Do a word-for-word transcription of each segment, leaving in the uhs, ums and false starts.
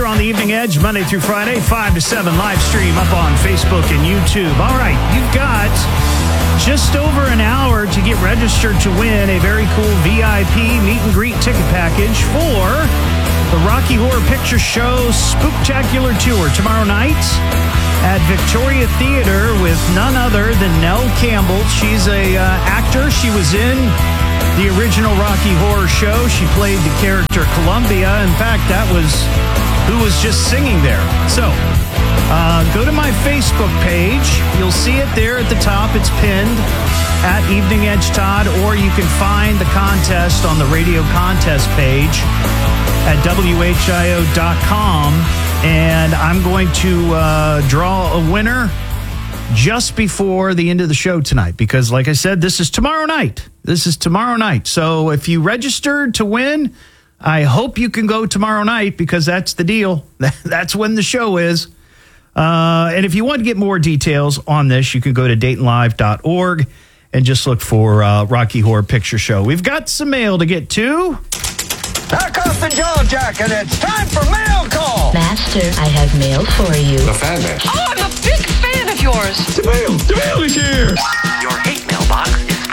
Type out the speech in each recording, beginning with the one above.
here on the Evening Edge, Monday through Friday, five to seven, live stream up on Facebook and YouTube. All right, you've got just over an hour to get registered to win a very cool V I P meet and greet ticket package for the Rocky Horror Picture Show Spooktacular Tour tomorrow night at Victoria Theater with none other than Nell Campbell. She's a uh, actor. She was in the original Rocky Horror Show. She played the character Columbia. In fact, that was who was just singing there. So, uh, go to my Facebook page. You'll see it there at the top. It's pinned at Evening Edge Todd, or you can find the contest on the radio contest page at W H I O dot com. And I'm going to uh, draw a winner just before the end of the show tonight, because like I said, this is tomorrow night. This is tomorrow night. So if you registered to win, I hope you can go tomorrow night, because that's the deal. That's when the show is. Uh, and if you want to get more details on this, you can go to Dayton Live dot org and just look for uh, Rocky Horror Picture Show. We've got some mail to get to. Knock off the jaw jacket. It's time for mail call. Master, I have mail for you. The fan mail. Oh, I'm a big fan of yours. The mail. The mail is here. Your hate mailbox is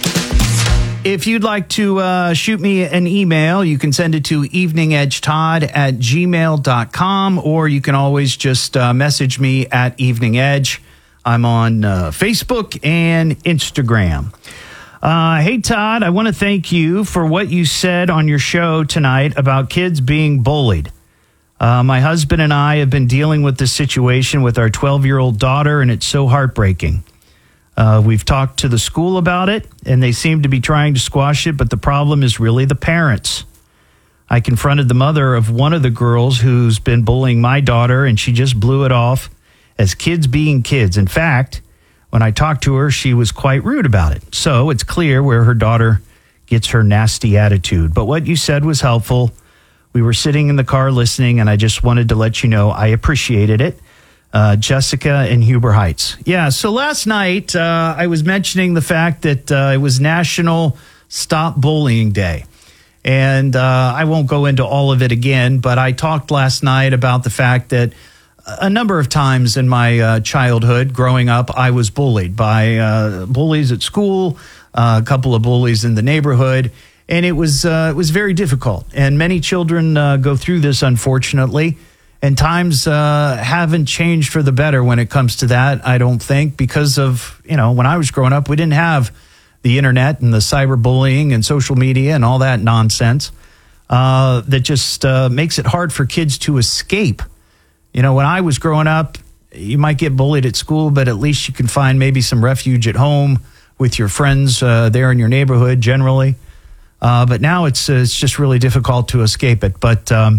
full. If you'd like to uh, shoot me an email, you can send it to eveningedgetodd at gmail dot com, or you can always just uh, message me at Evening Edge. I'm on uh, Facebook and Instagram. Uh, hey, Todd, I want to thank you for what you said on your show tonight about kids being bullied. Uh, my husband and I have been dealing with this situation with our twelve-year-old daughter, and it's so heartbreaking. Uh, we've talked to the school about it, and they seem to be trying to squash it, but the problem is really the parents. I confronted the mother of one of the girls who's been bullying my daughter, and she just blew it off as kids being kids. In fact, when I talked to her, she was quite rude about it. So it's clear where her daughter gets her nasty attitude. But what you said was helpful. We were sitting in the car listening, and I just wanted to let you know I appreciated it. Uh, Jessica in Huber Heights. Yeah, so last night uh, I was mentioning the fact that uh, it was National Stop Bullying Day. And uh, I won't go into all of it again, but I talked last night about the fact that a number of times in my uh, childhood growing up, I was bullied by uh, bullies at school, uh, a couple of bullies in the neighborhood, and it was uh, it was very difficult. And many children uh, go through this, unfortunately, and times uh, haven't changed for the better when it comes to that, I don't think, because of, you know, when I was growing up, we didn't have the internet and the cyberbullying and social media and all that nonsense uh, that just uh, makes it hard for kids to escape. You know, when I was growing up, you might get bullied at school, but at least you can find maybe some refuge at home with your friends uh, there in your neighborhood generally. Uh, but now it's uh, it's just really difficult to escape it. But um,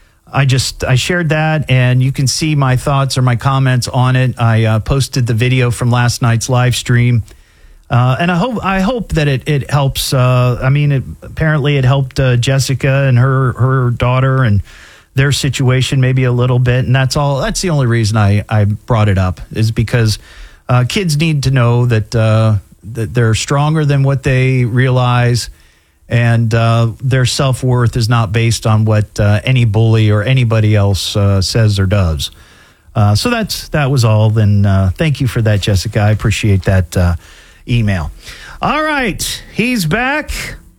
I just I shared that, and you can see my thoughts or my comments on it. I uh, posted the video from last night's live stream, uh, and I hope I hope that it it helps. Uh, I mean, it, apparently it helped uh, Jessica and her her daughter and their situation maybe a little bit, and that's all. That's the only reason I, I brought it up, is because uh, kids need to know that uh, that they're stronger than what they realize, and uh, their self-worth is not based on what uh, any bully or anybody else uh, says or does. Uh, so that's that was all. Then uh, thank you for that, Jessica. I appreciate that uh, email. All right, he's back.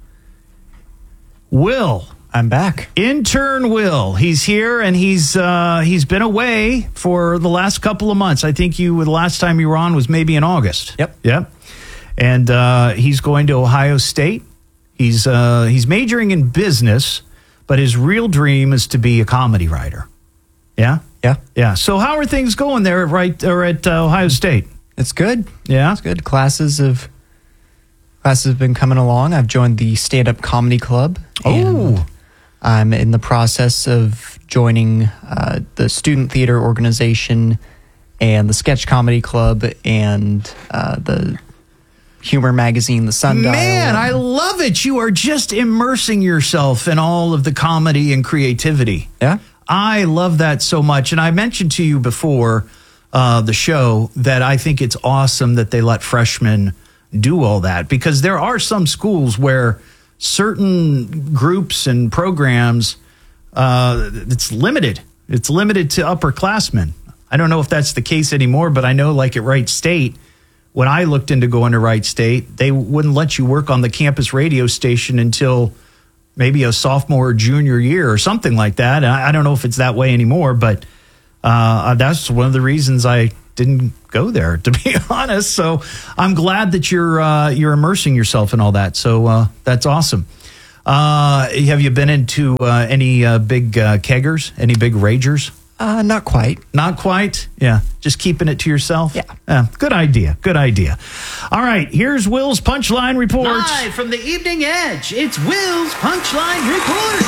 Will. I'm back. Intern Will. He's here, and he's uh, he's been away for the last couple of months. I think you the last time you were on was maybe in August. Yep. Yep. And uh, he's going to Ohio State. He's uh, he's majoring in business, but his real dream is to be a comedy writer. Yeah? Yeah. Yeah. So how are things going there right or at uh, Ohio State? It's good. Yeah? It's good. Classes have classes have been coming along. I've joined the stand-up comedy club. Oh. I'm in the process of joining uh, the student theater organization and the sketch comedy club and uh, the humor magazine, The Sundial. Man, I love it. You are just immersing yourself in all of the comedy and creativity. Yeah. I love that so much. And I mentioned to you before uh, the show that I think it's awesome that they let freshmen do all that, because there are some schools where certain groups and programs, uh, it's limited. It's limited to upperclassmen. I don't know if that's the case anymore, but I know like at Wright State, when I looked into going to Wright State, they wouldn't let you work on the campus radio station until maybe a sophomore or junior year or something like that. And I, I don't know if it's that way anymore, but uh, that's one of the reasons I didn't go there, to be honest. So I'm glad that you're uh, you're immersing yourself in all that. So uh, that's awesome. Uh, have you been into uh, any uh, big uh, keggers, any big ragers? Uh, not quite. Not quite? Yeah. Just keeping it to yourself? Yeah. Uh, good idea. Good idea. All right. Here's Will's Punchline Report. Live from the Evening Edge, it's Will's Punchline Report.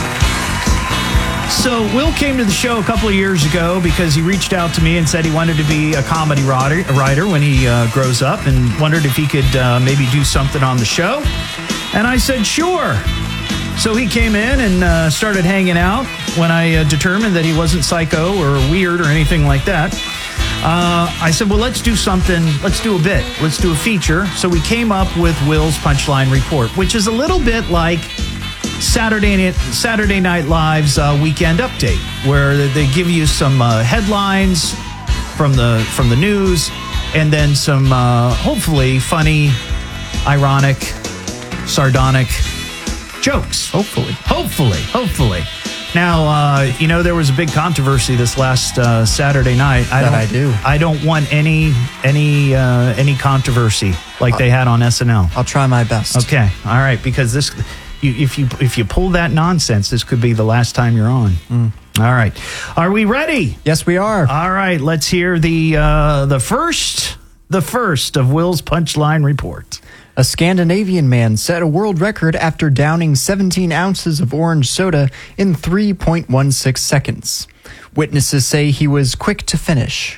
So Will came to the show a couple of years ago because he reached out to me and said he wanted to be a comedy writer, writer when he uh, grows up, and wondered if he could uh, maybe do something on the show. And I said, sure. So he came in and uh, started hanging out when I uh, determined that he wasn't psycho or weird or anything like that. Uh, I said, well, let's do something. Let's do a bit. Let's do a feature. So we came up with Will's Punchline Report, which is a little bit like Saturday, Saturday Night Live's uh, Weekend Update, where they give you some uh, headlines from the from the news and then some uh, hopefully funny, ironic, sardonic jokes. Hopefully. Hopefully. Hopefully. Now, uh, you know, there was a big controversy this last uh, Saturday night. I That don't, I do. I don't want any any uh, any controversy like they had on S N L. I'll try my best. Okay. All right. Because this, you, if you if you pull that nonsense, this could be the last time you're on. Mm. All right. Are we ready? Yes, we are. All right. Let's hear the uh, the first the first of Will's Punchline Report. A Scandinavian man set a world record after downing seventeen ounces of orange soda in three point one six seconds. Witnesses say he was quick to finish.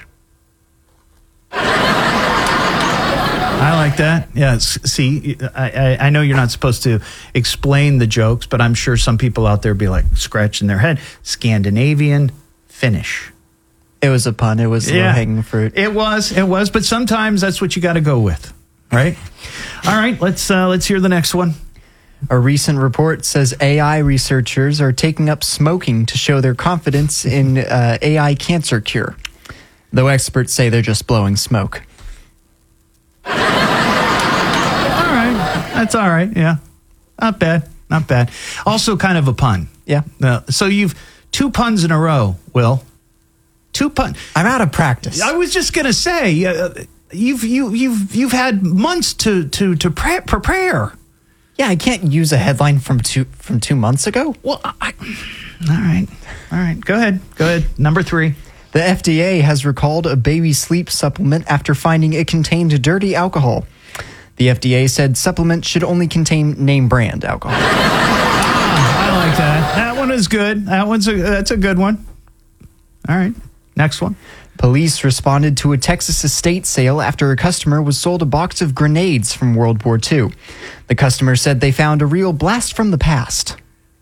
I like that. Yeah. s- See, I, I, I know you're not supposed to explain the jokes, but I'm sure some people out there be like scratching their head. Scandinavian finish. It was a pun. It was low-hanging fruit. It was. It was. But sometimes that's what you got to go with, right? All right. Let's uh, let's hear the next one. A recent report says A I researchers are taking up smoking to show their confidence in uh, A I cancer cure, though experts say they're just blowing smoke. All right. That's all right. Yeah. Not bad. Not bad. Also kind of a pun. Yeah. Uh, so you've two puns in a row, Will. Two pun. I'm out of practice. I was just gonna say, uh, you've you you've you've had months to to to pre- prepare. Yeah, I can't use a headline from two from two months ago. Well, I, I, all right, all right. Go ahead, go ahead. Number three. The F D A has recalled a baby sleep supplement after finding it contained dirty alcohol. The F D A said supplements should only contain name brand alcohol. I like that. That one is good. That one's a that's a good one. All right, next one. Police responded to a Texas estate sale after a customer was sold a box of grenades from World War Two. The customer said they found a real blast from the past.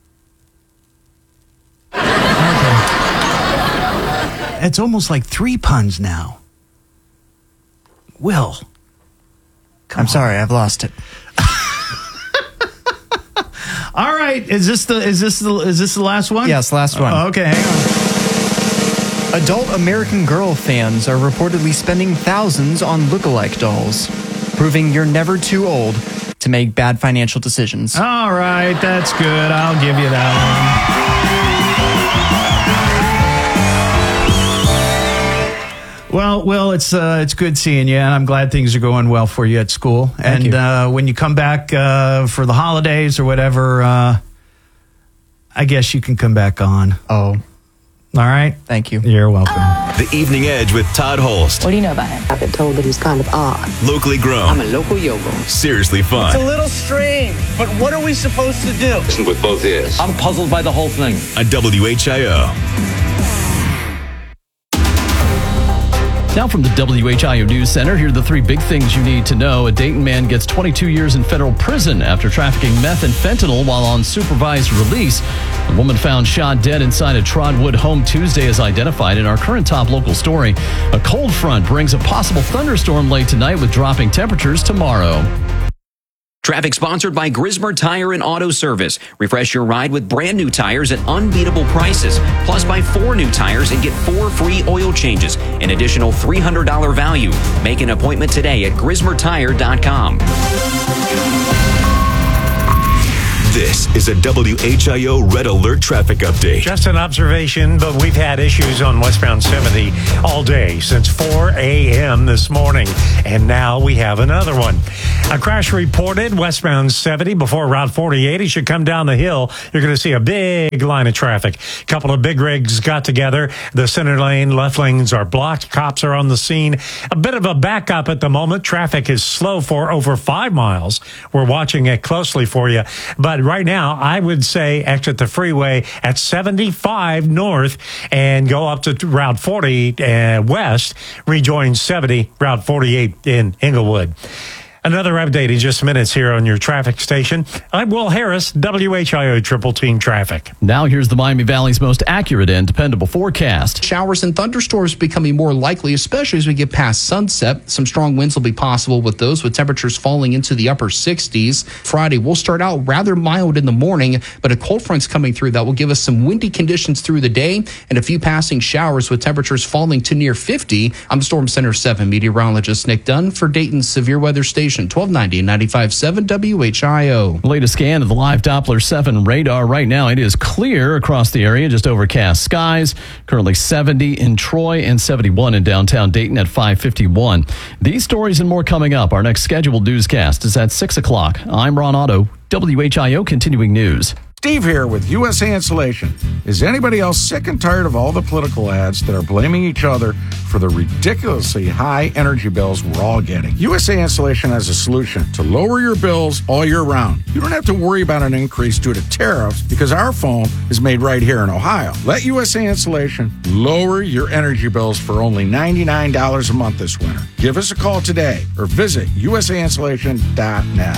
It's almost like three puns now. Will. Come I'm on. sorry, I've lost it. All right, is this the is this the is this the last one? Yes, last one. Oh, okay, hang on. Adult American Girl fans are reportedly spending thousands on lookalike dolls, proving you're never too old to make bad financial decisions. All right, that's good. I'll give you that one. Well, Will, it's uh, it's good seeing you, and I'm glad things are going well for you at school. Thank and you. Uh, when you come back uh, for the holidays or whatever, uh, I guess you can come back on. Oh, All right? thank you. You're welcome. The Evening Edge with Todd Holst. What do you know about him? I've been told that he was kind of odd. Locally grown. I'm a local yogo. Seriously fun. It's a little strange, but what are we supposed to do? Listen with both ears. I'm puzzled by the whole thing. On W H I O. Now from the W H I O News Center, here are the three big things you need to know. A Dayton man gets twenty-two years in federal prison after trafficking meth and fentanyl while on supervised release. The woman found shot dead inside a Trotwood home Tuesday is identified in our current top local story. A cold front brings a possible thunderstorm late tonight with dropping temperatures tomorrow. Traffic sponsored by Grismer Tire and Auto Service. Refresh your ride with brand new tires at unbeatable prices. Plus, buy four new tires and get four free oil changes. An additional three hundred dollars value. Make an appointment today at grismer tire dot com. This is a W H I O Red Alert traffic update. Just an observation, but we've had issues on westbound seventy all day since four a.m. this morning, and now we have another one. A crash reported westbound seventy before Route forty-eight. As you come down the hill, you're going to see a big line of traffic. A couple of big rigs got together. The center lane, left lanes are blocked. Cops are on the scene. A bit of a backup at the moment. Traffic is slow for over five miles. We're watching it closely for you, but right now, I would say exit the freeway at seventy-five north and go up to Route forty uh, west, rejoin seventy, Route forty-eight in Inglewood. Another update in just minutes here on your traffic station. I'm Will Harris, W H I O Triple Team Traffic. Now here's the Miami Valley's most accurate and dependable forecast. Showers and thunderstorms becoming more likely, especially as we get past sunset. Some strong winds will be possible with those, with temperatures falling into the upper sixties. Friday, we'll start out rather mild in the morning, but a cold front's coming through that will give us some windy conditions through the day and a few passing showers with temperatures falling to near fifty. I'm Storm Center seven meteorologist Nick Dunn for Dayton's Severe Weather Station. twelve ninety and ninety-five point seven W H I O. Latest scan of the live Doppler seven radar right now. It is clear across the area, just overcast skies. Currently seventy in Troy and seventy-one in downtown Dayton at five fifty-one. These stories and more coming up. Our next scheduled newscast is at six o'clock. I'm Ron Otto, W H I O Continuing News. Steve here with U S A Insulation. Is anybody else sick and tired of all the political ads that are blaming each other for the ridiculously high energy bills we're all getting? U S A Insulation has a solution to lower your bills all year round. You don't have to worry about an increase due to tariffs because our foam is made right here in Ohio. Let U S A Insulation lower your energy bills for only ninety-nine dollars a month this winter. Give us a call today or visit U S A insulation dot net.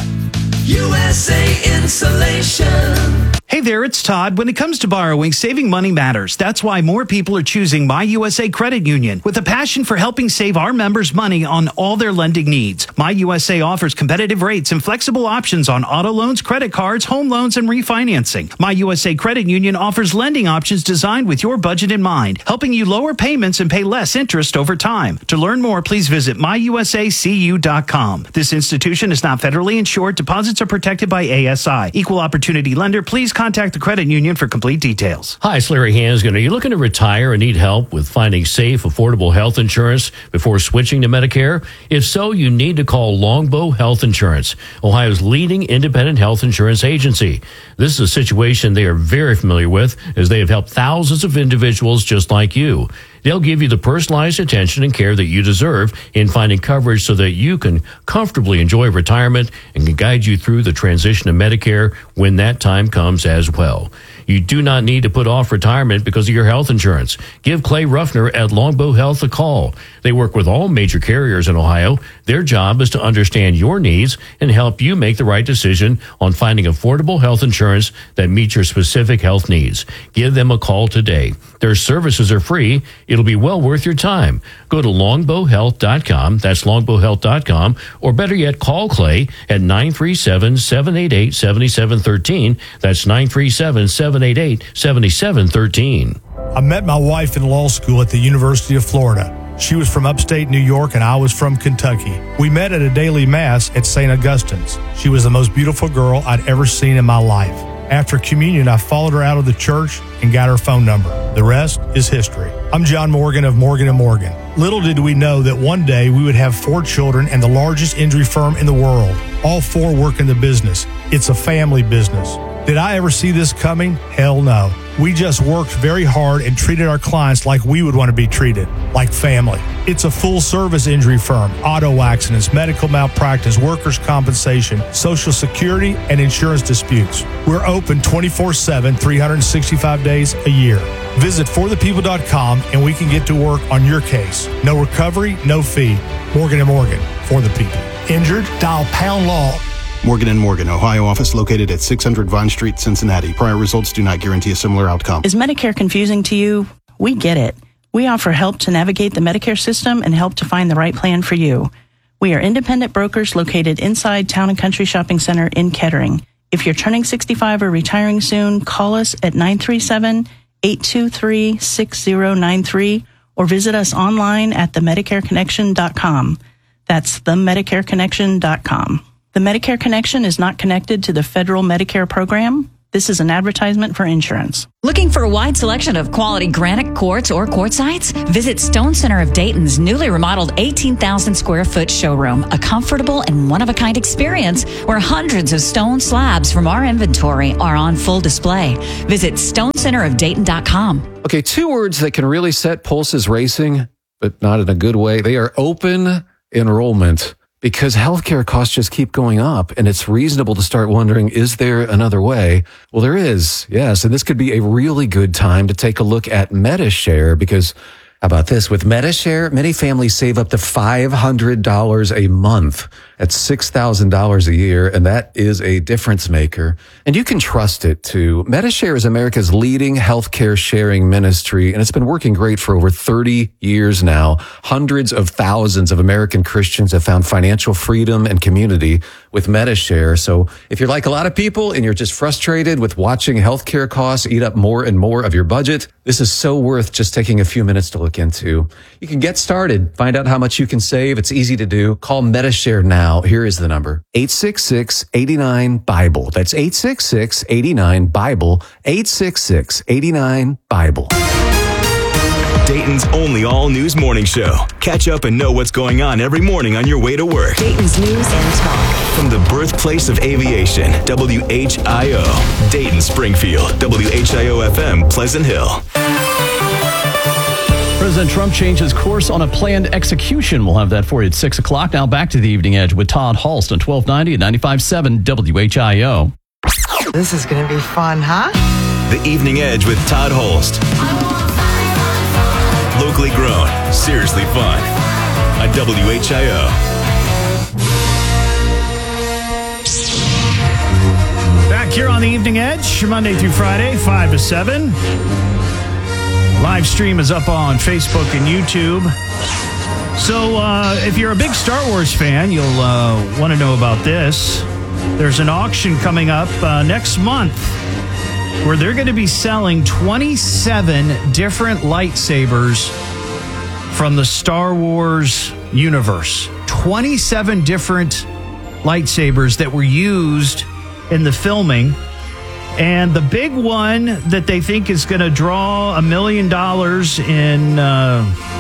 U S A Insulation. Hey there, it's Todd. When it comes to borrowing, saving money matters. That's why more people are choosing My U S A Credit Union with a passion for helping save our members money on all their lending needs. My U S A offers competitive rates and flexible options on auto loans, credit cards, home loans, and refinancing. My U S A Credit Union offers lending options designed with your budget in mind, helping you lower payments and pay less interest over time. To learn more, please visit my u s a c u dot com. This institution is not federally insured. Deposits are protected by A S I. Equal opportunity lender. Please contact the credit union for complete details. Hi, it's Larry Hansgen. Are you looking to retire and need help with finding safe, affordable health insurance before switching to Medicare? If so, you need to call Longbow Health Insurance, Ohio's leading independent health insurance agency. This is a situation they are very familiar with, as they have helped thousands of individuals just like you. They'll give you the personalized attention and care that you deserve in finding coverage so that you can comfortably enjoy retirement and can guide you through the transition to Medicare when that time comes as well. You do not need to put off retirement because of your health insurance. Give Clay Ruffner at Longbow Health a call. They work with all major carriers in Ohio. Their job is to understand your needs and help you make the right decision on finding affordable health insurance that meets your specific health needs. Give them a call today. Their services are free. It'll be well worth your time. Go to longbow health dot com. That's longbow health dot com. Or better yet, call Clay at nine three seven, seven eight eight, seven seven one three. That's nine three seven, seven eight eight, seven seven one three. I met my wife in law school at the University of Florida. She was from upstate New York and I was from Kentucky. We met at a daily mass at Saint Augustine's. She was the most beautiful girl I'd ever seen in my life. After communion, I followed her out of the church and got her phone number. The rest is history. I'm John Morgan of Morgan and Morgan. Little did we know that one day we would have four children and the largest injury firm in the world. All four work in the business. It's a family business. Did I ever see this coming? Hell no. We just worked very hard and treated our clients like we would want to be treated, like family. It's a full-service injury firm, auto accidents, medical malpractice, workers' compensation, Social Security, and insurance disputes. We're open twenty-four seven, three hundred sixty-five days a year. Visit for the people dot com and we can get to work on your case. No recovery, no fee. Morgan and Morgan, for the people. Injured? Dial pound law. Morgan and Morgan, Ohio office located at six hundred Vine Street, Cincinnati. Prior results do not guarantee a similar outcome. Is Medicare confusing to you? We get it. We offer help to navigate the Medicare system and help to find the right plan for you. We are independent brokers located inside Town and Country Shopping Center in Kettering. If you're turning sixty-five or retiring soon, call us at nine three seven, eight two three, six zero nine three or visit us online at the medicare connection dot com. That's the medicare connection dot com. The Medicare Connection is not connected to the federal Medicare program. This is an advertisement for insurance. Looking for a wide selection of quality granite quartz or quartzites? Visit Stone Center of Dayton's newly remodeled eighteen thousand square foot showroom, a comfortable and one-of-a-kind experience where hundreds of stone slabs from our inventory are on full display. Visit stone center of dayton dot com. Okay, two words that can really set pulses racing, but not in a good way. They are open enrollment. Because healthcare costs just keep going up, and it's reasonable to start wondering, is there another way? Well, there is, yes. And this could be a really good time to take a look at MediShare, because how about this? With MediShare, many families save up to five hundred dollars a month. That's six thousand dollars a year, and that is a difference maker. And you can trust it, too. MediShare is America's leading healthcare sharing ministry, and it's been working great for over thirty years now. Hundreds of thousands of American Christians have found financial freedom and community with MediShare. So if you're like a lot of people and you're just frustrated with watching healthcare costs eat up more and more of your budget, this is so worth just taking a few minutes to look into. You can get started, find out how much you can save. It's easy to do. Call MediShare now. Here is the number, eight six six, eight nine, Bible. That's eight six six, eight nine, Bible, eight six six, eight nine, Bible. Dayton's only all-news morning show. Catch up and know what's going on every morning on your way to work. Dayton's News and Talk. From the birthplace of aviation, W H I O. Dayton, Springfield, W H I O F M, Pleasant Hill. President Trump changes course on a planned execution. We'll have that for you at six o'clock. Now back to the Evening Edge with Todd Hulst on twelve ninety and ninety-five point seven W H I O. This is going to be fun, huh? The Evening Edge with Todd Hulst. Locally grown, seriously fun. On W H I O. Back here on the Evening Edge, Monday through Friday, five to seven. Live stream is up on Facebook and YouTube. So uh, if you're a big Star Wars fan, you'll uh, want to know about this. There's an auction coming up uh, next month where they're going to be selling twenty-seven different lightsabers from the Star Wars universe. twenty-seven different lightsabers that were used in the filming. And the big one that they think is going to draw a million dollars in uh,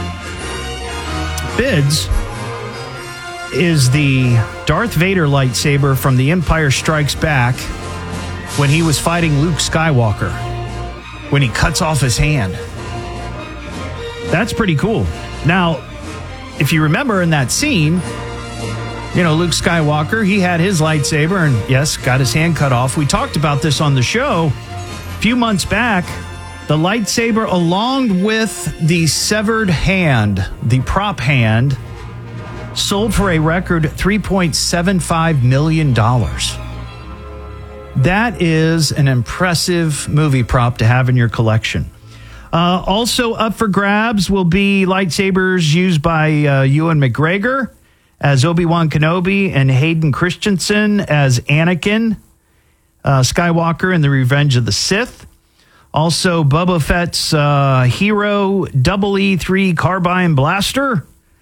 bids is the Darth Vader lightsaber from The Empire Strikes Back when he was fighting Luke Skywalker, when he cuts off his hand. That's pretty cool. Now, if you remember in that scene, you know, Luke Skywalker, he had his lightsaber and, yes, got his hand cut off. We talked about this on the show a few months back. The lightsaber, along with the severed hand, the prop hand, sold for a record three point seven five million dollars. That is an impressive movie prop to have in your collection. Uh, also up for grabs will be lightsabers used by uh, Ewan McGregor as Obi-Wan Kenobi and Hayden Christensen as Anakin uh, Skywalker in The Revenge of the Sith. Also, Boba Fett's uh, Hero Double E three Carbine Blaster.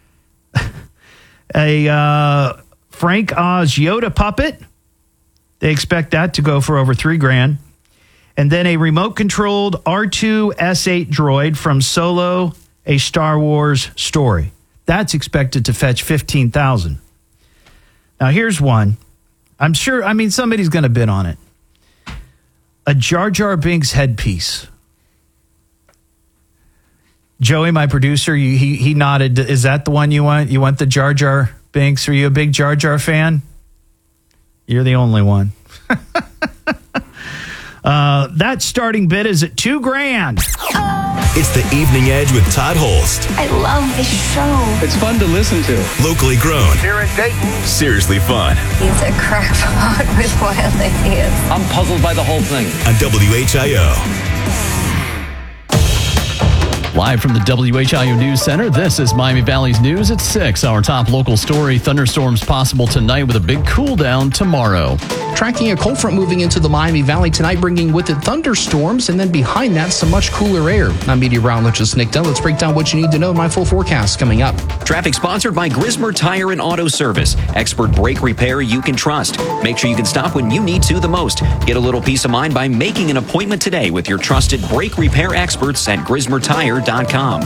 a uh, Frank Oz Yoda puppet. They expect that to go for over three grand. And then a remote-controlled R two S eight droid from Solo, A Star Wars Story. That's expected to fetch fifteen thousand dollars. Now, here's one. I'm sure, I mean, somebody's going to bid on it. A Jar Jar Binks headpiece. Joey, my producer, he, he nodded. Is that the one you want? You want the Jar Jar Binks? Are you a big Jar Jar fan? You're the only one. uh, that starting bid is at two grand. It's the Evening Edge with Todd Hulst. I love this show. It's fun to listen to. Locally grown. Here in Dayton. Seriously fun. He's a crackpot with wild ideas. I'm puzzled by the whole thing. On W H I O. Live from the W H I O News Center, this is Miami Valley's News at six. Our top local story, thunderstorms possible tonight with a big cool down tomorrow. Tracking a cold front moving into the Miami Valley tonight, bringing with it thunderstorms, and then behind that, some much cooler air. I'm meteorologist Nick Dunn. Let's break down what you need to know in my full forecast coming up. Traffic sponsored by Grismer Tire and Auto Service. Expert brake repair you can trust. Make sure you can stop when you need to the most. Get a little peace of mind by making an appointment today with your trusted brake repair experts at grismer tire dot com.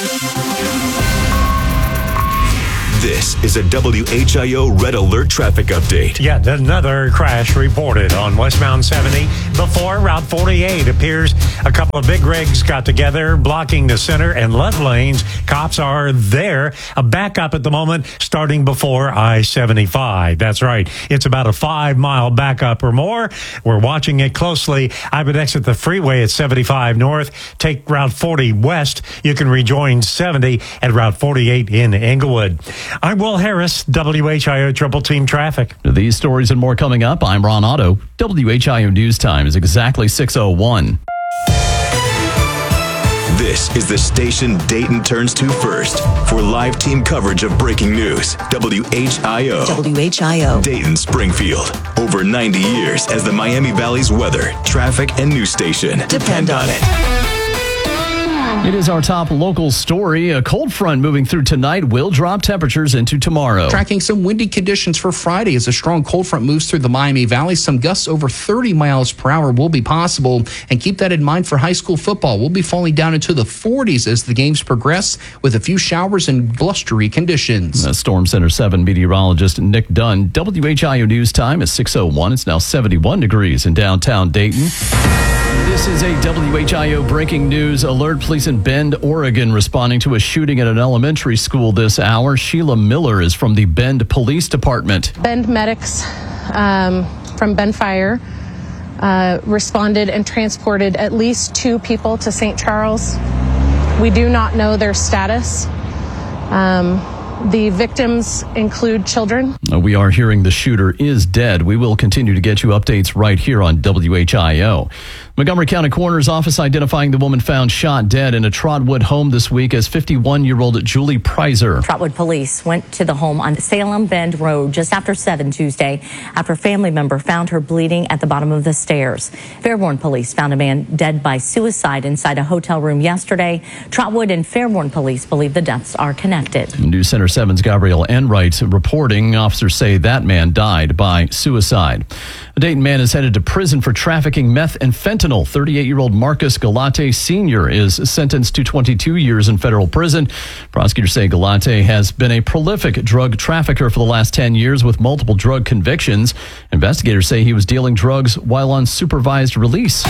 This is a W H I O Red Alert traffic update. Yet another crash reported on westbound seventy before Route forty-eight. Appears a couple of big rigs got together, blocking the center and left lanes. Cops are there. A backup at the moment starting before I seventy-five. That's right. It's about a five-mile backup or more. We're watching it closely. I would exit the freeway at seventy-five north, take Route forty west. You can rejoin seventy at Route forty-eight in Englewood. I'm Will Harris, W H I O Triple Team Traffic. These stories and more coming up. I'm Ron Otto. W H I O News Time is exactly six oh one. This is the station Dayton turns to first for live team coverage of breaking news. W H I O. W H I O. Dayton Springfield. Over ninety years as the Miami Valley's weather, traffic, and news station. Depend on it. It is our top local story. A cold front moving through tonight will drop temperatures into tomorrow. Tracking some windy conditions for Friday as a strong cold front moves through the Miami Valley. Some gusts over thirty miles per hour will be possible. And keep that in mind for high school football. We'll be falling down into the forties as the games progress with a few showers and blustery conditions. The Storm Center seven meteorologist Nick Dunn. W H I O News Time is six oh one. It's now seventy-one degrees in downtown Dayton. This is a W H I O breaking news alert. Police in Bend, Oregon, responding to a shooting at an elementary school this hour. Sheila Miller is from the Bend Police Department. Bend medics um, from Bend Fire uh, responded and transported at least two people to Saint Charles. We do not know their status. Um, The victims include children. We are hearing the shooter is dead. We will continue to get you updates right here on W H I O. Montgomery County Coroner's Office identifying the woman found shot dead in a Trotwood home this week as fifty-one-year-old Julie Prizer. Trotwood police went to the home on Salem Bend Road just after seven Tuesday after a family member found her bleeding at the bottom of the stairs. Fairborn police found a man dead by suicide inside a hotel room yesterday. Trotwood and Fairborn police believe the deaths are connected. News Center seven's Gabrielle Enright reporting officers say that man died by suicide. A Dayton man is headed to prison for trafficking meth and fentanyl. thirty-eight-year-old Marcus Galate Senior is sentenced to twenty-two years in federal prison. Prosecutors say Galate has been a prolific drug trafficker for the last ten years with multiple drug convictions. Investigators say he was dealing drugs while on supervised release.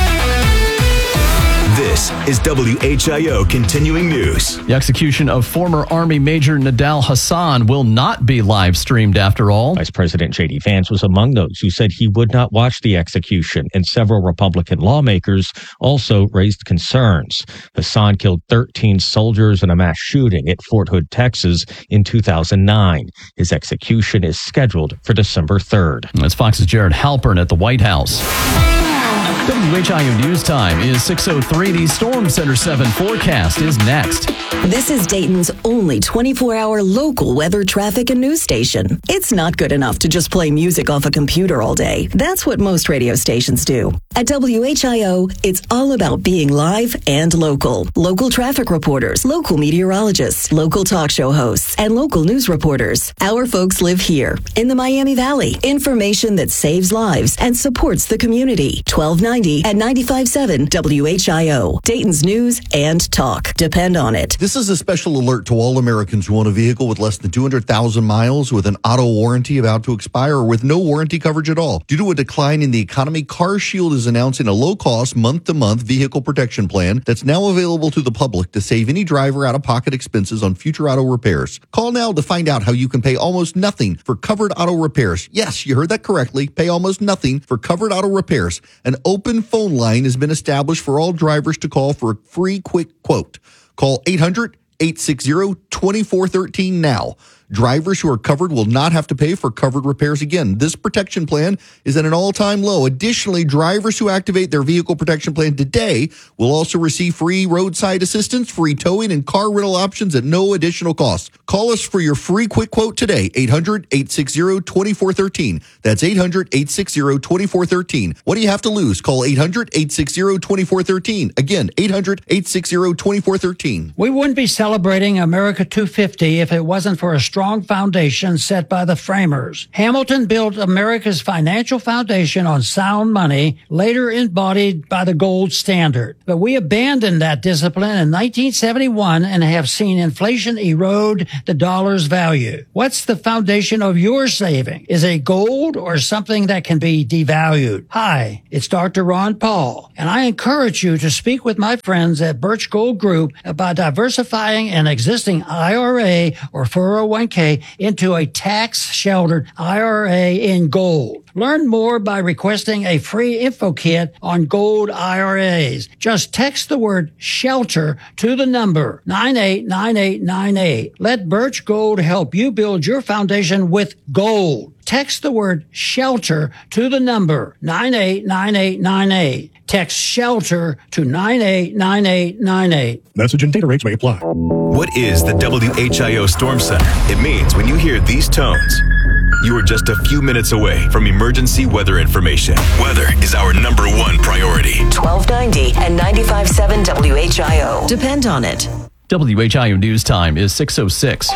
This is W H I O Continuing News. The execution of former Army Major Nidal Hasan will not be live streamed after all. Vice President J D Vance was among those who said he would not watch the execution, and several Republican lawmakers also raised concerns. Hasan killed thirteen soldiers in a mass shooting at Fort Hood, Texas in two thousand nine. His execution is scheduled for December third. That's Fox's Jared Halpern at the White House. W H I O News Time is six oh three. The Storm Center seven forecast is next. This is Dayton's only twenty-four hour local weather, traffic, and news station. It's not good enough to just play music off a computer all day. That's what most radio stations do. At W H I O, it's all about being live and local. Local traffic reporters, local meteorologists, local talk show hosts, and local news reporters. Our folks live here in the Miami Valley. Information that saves lives and supports the community. twelve ninety at ninety-five point seven W H I O. Dayton's news and talk. Depend on it. This is a special alert to all Americans who own a vehicle with less than two hundred thousand miles, with an auto warranty about to expire, or with no warranty coverage at all. Due to a decline in the economy, CarShield is announcing a low-cost, month-to-month vehicle protection plan that's now available to the public to save any driver out-of-pocket expenses on future auto repairs. Call now to find out how you can pay almost nothing for covered auto repairs. Yes, you heard that correctly. Pay almost nothing for covered auto repairs. An open phone line has been established for all drivers to call for a free quick quote. Call eight hundred, eight six zero, two four one three now. Drivers who are covered will not have to pay for covered repairs again. This protection plan is at an all-time low. Additionally, drivers who activate their vehicle protection plan today will also receive free roadside assistance, free towing, and car rental options at no additional cost. Call us for your free quick quote today, eight hundred, eight six zero, two four one three. That's eight hundred, eight six zero, two four one three. What do you have to lose? Call eight hundred, eight six zero, two four one three. Again, eight hundred, eight six zero, two four one three. We wouldn't be celebrating America two fifty if it wasn't for a strong foundation set by the framers. Hamilton built America's financial foundation on sound money, later embodied by the gold standard. But we abandoned that discipline in nineteen seventy-one and have seen inflation erode the dollar's value. What's the foundation of your saving? Is it gold or something that can be devalued? Hi, it's Doctor Ron Paul, and I encourage you to speak with my friends at Birch Gold Group about diversifying an existing I R A or four oh one k into a tax-sheltered I R A in gold. Learn more by requesting a free info kit on gold I R As. Just text the word SHELTER to the number nine eight nine eight nine eight. Let Birch Gold help you build your foundation with gold. Text the word SHELTER to the number nine eight nine eight nine eight. Text SHELTER to nine eight nine eight nine eight. Message and data rates may apply. What is the W H I O Storm Center? It means when you hear these tones, you are just a few minutes away from emergency weather information. Weather is our number one priority. twelve ninety and ninety-five point seven W H I O. Depend on it. W H I O News Time is six oh six.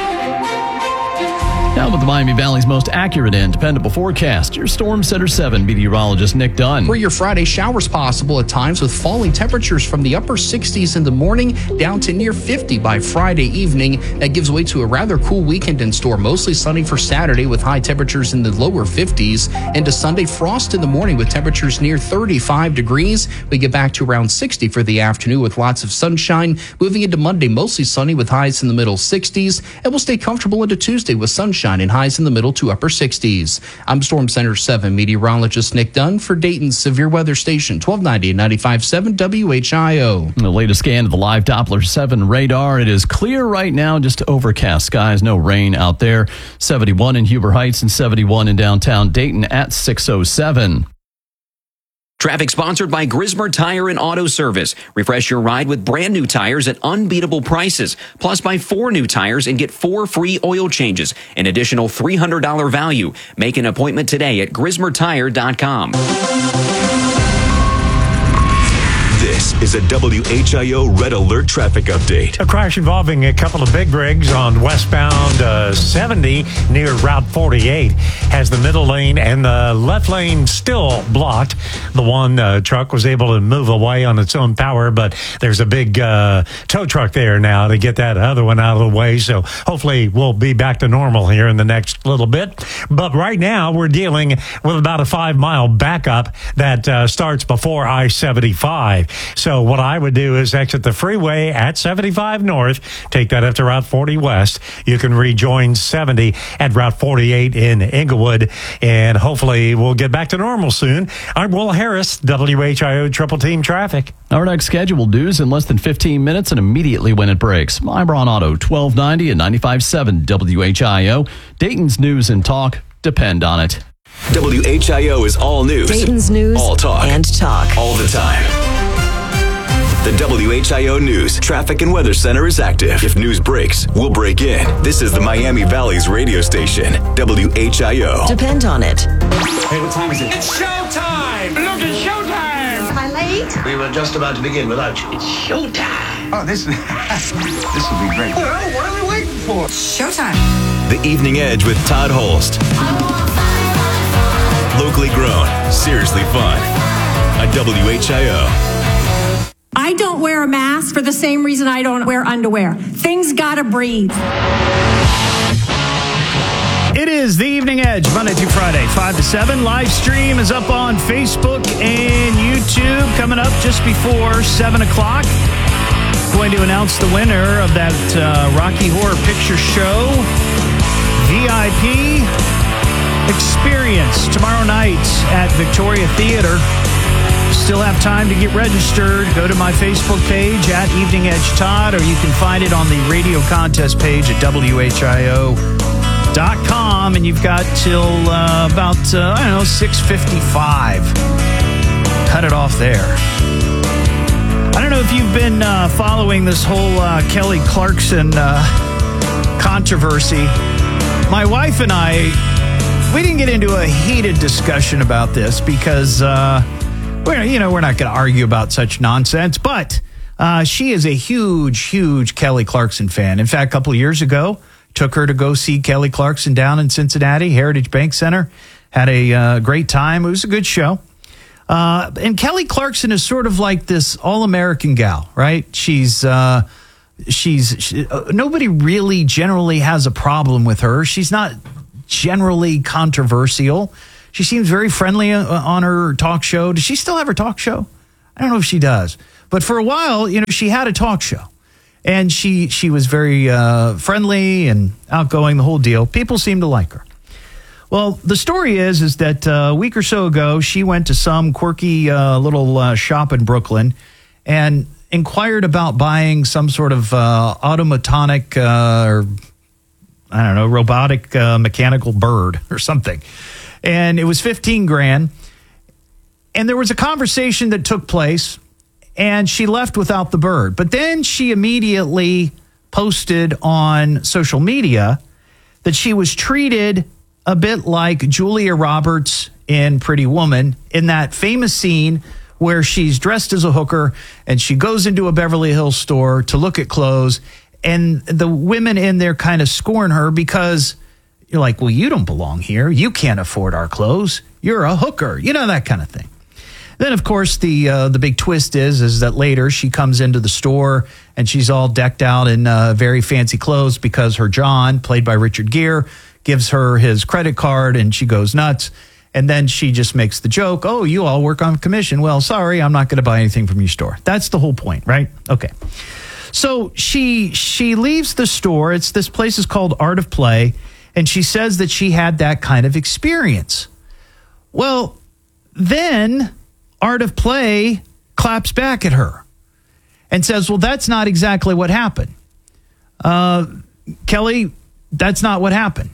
Now with the Miami Valley's most accurate and dependable forecast, your Storm Center seven meteorologist Nick Dunn. For your Friday, showers possible at times with falling temperatures from the upper sixties in the morning down to near fifty by Friday evening. That gives way to a rather cool weekend in store. Mostly sunny for Saturday with high temperatures in the lower fifties. Into Sunday, frost in the morning with temperatures near thirty-five degrees. We get back to around sixty for the afternoon with lots of sunshine. Moving into Monday, mostly sunny with highs in the middle sixties. And we'll stay comfortable into Tuesday with sunshine and highs in the middle to upper sixties. I'm Storm Center seven meteorologist Nick Dunn for Dayton's Severe Weather Station, twelve ninety and ninety-five point seven W H I O. The latest scan of the live Doppler seven radar. It is clear right now, just overcast skies, no rain out there. seventy-one in Huber Heights and seventy-one in downtown Dayton at six oh seven. Traffic sponsored by Grismer Tire and Auto Service. Refresh your ride with brand new tires at unbeatable prices. Plus, buy four new tires and get four free oil changes. An additional three hundred dollars value. Make an appointment today at grismer tire dot com. This is a W H I O Red Alert traffic update. A crash involving a couple of big rigs on westbound uh, seventy near Route forty-eight has the middle lane and the left lane still blocked. The one uh, truck was able to move away on its own power, but there's a big uh, tow truck there now to get that other one out of the way. So hopefully we'll be back to normal here in the next little bit. But right now we're dealing with about a five mile backup that uh, starts before I seventy-five. So what I would do is exit the freeway at seventy-five North, take that up to Route forty West. You can rejoin seventy at Route forty-eight in Inglewood, and hopefully we'll get back to normal soon. I'm Will Harris, W H I O Triple Team Traffic. Our next scheduled news in less than fifteen minutes and immediately when it breaks. I'm Ron Auto, twelve ninety and ninety-five point seven W H I O. Dayton's news and talk. Depend on it. W H I O is all news. Dayton's news all talk. and talk. All the time. The W H I O News Traffic and Weather Center is active. If news breaks, we'll break in. This is the Miami Valley's radio station, W H I O. Depend on it. Hey, what time is it? It's showtime! Look, it's showtime! Am I late? We were just about to begin without you. It's showtime! Oh, this this will be great. Well, what are we waiting for? Showtime. The Evening Edge with Todd Holst. Locally grown, seriously fun. On W H I O. I don't wear a mask for the same reason I don't wear underwear. Things gotta breathe. It is the Evening Edge, Monday through Friday, five to seven. Live stream is up on Facebook and YouTube coming up just before seven o'clock. Going to announce the winner of that uh, Rocky Horror Picture Show V I P experience tomorrow night at Victoria Theater. Still have time to get registered. Go to my Facebook page at Evening Edge Todd, or you can find it on the radio contest page at W H I O dot com, and you've got till uh, about, uh, I don't know, six fifty-five. Cut it off there. I don't know if you've been uh, following this whole uh, Kelly Clarkson uh, controversy. My wife and I, we didn't get into a heated discussion about this because, uh, we're, you know, we're not going to argue about such nonsense, but uh, she is a huge, huge Kelly Clarkson fan. In fact, a couple of years ago, took her to go see Kelly Clarkson down in Cincinnati, Heritage Bank Center. Had a uh, great time. It was a good show. Uh, and Kelly Clarkson is sort of like this all-American gal, right? She's, uh, she's, she, uh, nobody really generally has a problem with her. She's not generally controversial. She seems very friendly uh, on her talk show. Does she still have her talk show? I don't know if she does. But for a while, you know, she had a talk show. And she, she was very uh, friendly and outgoing, the whole deal. People seem to like her. Well, the story is is that uh, a week or so ago, she went to some quirky uh, little uh, shop in Brooklyn and inquired about buying some sort of uh, automatonic uh, or, I don't know, robotic uh, mechanical bird or something. And it was fifteen grand. And there was a conversation that took place, and she left without the bird. But then she immediately posted on social media that she was treated a bit like Julia Roberts in Pretty Woman, in that famous scene where she's dressed as a hooker and she goes into a Beverly Hills store to look at clothes, and the women in there kind of scorn her because you're like, well, you don't belong here. You can't afford our clothes. You're a hooker. You know, that kind of thing. Then, of course, the uh, the big twist is is that later she comes into the store and she's all decked out in uh, very fancy clothes because her John, played by Richard Gere, gives her his credit card and she goes nuts. And then she just makes the joke, oh, you all work on commission. Well, sorry, I'm not going to buy anything from your store. That's the whole point, right? Okay. So she she leaves the store. It's this place is called Art of Play. And she says that she had that kind of experience. Well, then Art of Play claps back at her and says, well, that's not exactly what happened. Uh, Kelly, that's not what happened.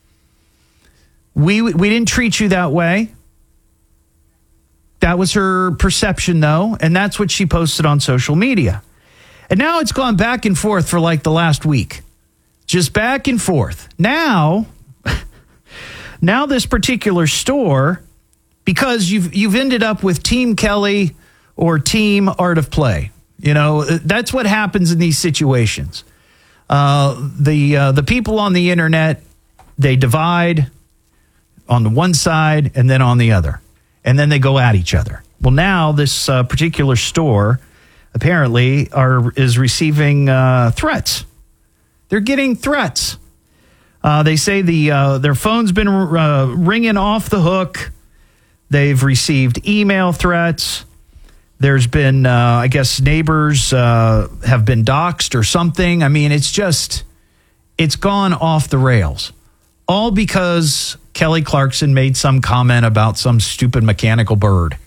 We we didn't treat you that way. That was her perception, though, and that's what she posted on social media. And now it's gone back and forth for like the last week. Just back and forth. Now, now this particular store, because you've you've ended up with Team Kelly or Team Art of Play. You know, that's what happens in these situations. Uh, the uh, the people on the internet, they divide on the one side and then on the other. And then they go at each other. Well, now this uh, particular store apparently are is receiving uh, threats. They're getting threats. Uh, they say the uh, their phone's been uh, ringing off the hook. They've received email threats. There's been, uh, I guess, neighbors uh, have been doxxed or something. I mean, it's just, it's gone off the rails. All because Kelly Clarkson made some comment about some stupid mechanical bird.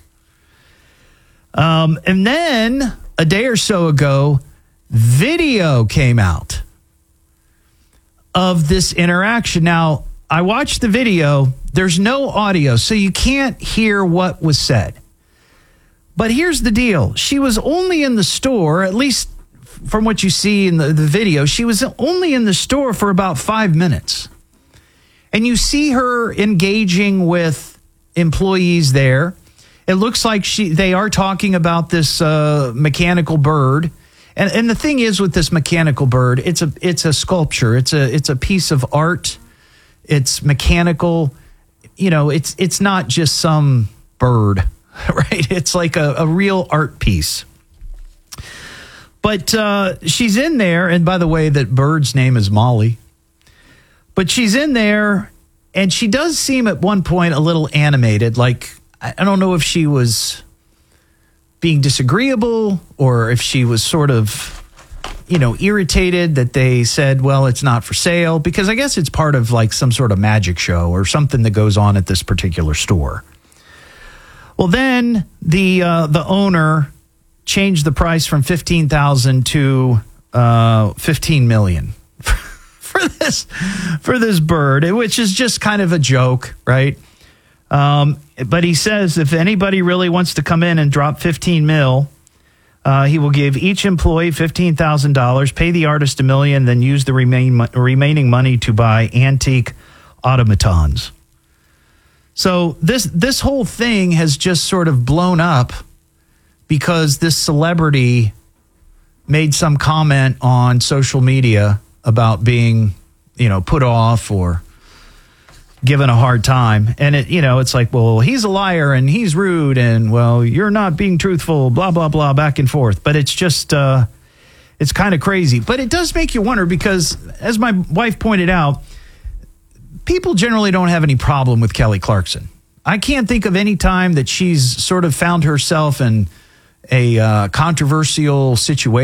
Um, and then a day or so ago, video came out of this interaction. Now, I watched the video. There's no audio, so you can't hear what was said. But here's the deal. She was only in the store, at least from what you see in the, the video, she was only in the store for about five minutes. And you see her engaging with employees there. It looks like she they are talking about this uh, mechanical bird. And, and the thing is with this mechanical bird, it's a it's a sculpture. It's a it's a piece of art. It's mechanical. You know, it's it's not just some bird, right? It's like a, a real art piece. But uh, she's in there, and by the way, that bird's name is Molly. But she's in there, and she does seem at one point a little animated. Like, I don't know if she was being disagreeable or if she was sort of, you know, irritated that they said, well, it's not for sale. Because I guess it's part of like some sort of magic show or something that goes on at this particular store. Well, then the uh, the owner changed the price from fifteen thousand dollars to uh, fifteen million dollars. for this for this bird, which is just kind of a joke, right? Um, but he says if anybody really wants to come in and drop fifteen mil, uh, he will give each employee fifteen thousand dollars, pay the artist a million, then use the remain, remaining money to buy antique automatons. So this this whole thing has just sort of blown up because this celebrity made some comment on social media about being, you know, put off or given a hard time. And it, you know, it's like, well, he's a liar and he's rude and, well, you're not being truthful, blah, blah, blah, back and forth. But it's just, uh, it's kind of crazy. But it does make you wonder because, as my wife pointed out, people generally don't have any problem with Kelly Clarkson. I can't think of any time that she's sort of found herself in a uh, controversial situation.